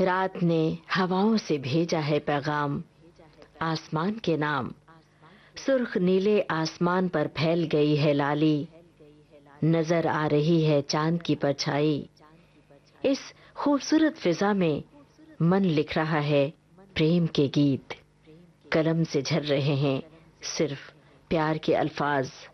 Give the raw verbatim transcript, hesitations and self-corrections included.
रात ने हवाओं से भेजा है पैगाम, आसमान के नाम। सुर्ख नीले आसमान पर फैल गई है लाली, नजर आ रही है चांद की परछाई। इस खूबसूरत फिजा में मन लिख रहा है प्रेम के गीत। कलम से झर रहे हैं सिर्फ प्यार के अल्फाज।